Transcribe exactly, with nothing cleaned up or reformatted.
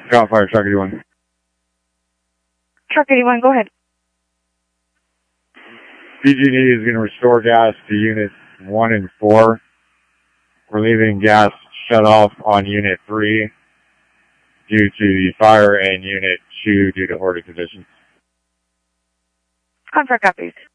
Cal Fire Truck eighty-one. Truck eighty-one, go ahead. P G and E is going to restore gas to units one and four. We're leaving gas shut off on unit three due to the fire and unit two due to hoarding conditions. Confirm copies.